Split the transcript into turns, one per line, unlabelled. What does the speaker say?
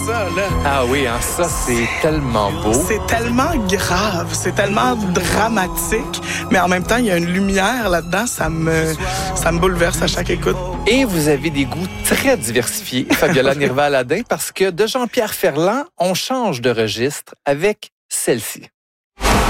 Ça, là.
Ah oui, hein, ça, c'est tellement beau.
C'est tellement grave, c'est tellement dramatique, mais en même temps, il y a une lumière là-dedans, ça me bouleverse à chaque écoute.
Et vous avez des goûts très diversifiés, Fabiola Nirval-Aladin, parce que de Jean-Pierre Ferland, on change de registre avec celle-ci.